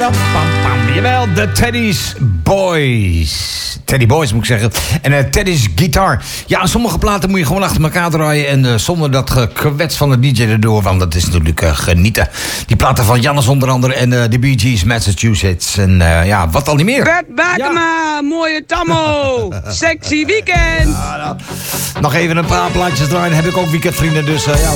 Jawel, de Teddy's Boys. Teddy Boys moet ik zeggen. En Teddy's Guitar. Ja, sommige platen moet je gewoon achter elkaar draaien. En zonder dat gekwets van de DJ erdoor. Want dat is natuurlijk genieten. Die platen van Jannes onder andere. En de Bee Gees, Massachusetts. En ja, wat al niet meer. Bert Bakema, mooie tammo. Sexy weekend. Nog even een paar plaatjes draaien. Heb ik ook weekendvrienden. Dus ja.